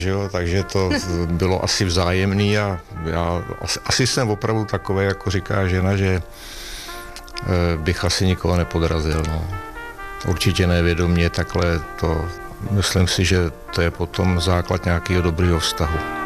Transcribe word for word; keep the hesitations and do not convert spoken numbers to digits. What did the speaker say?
Že jo, takže to bylo asi vzájemný a já asi, asi jsem opravdu takový, jako říká žena, že bych asi nikoho nepodrazil. No. Určitě nevědomě takhle to, myslím si, že to je potom základ nějakého dobrého vztahu.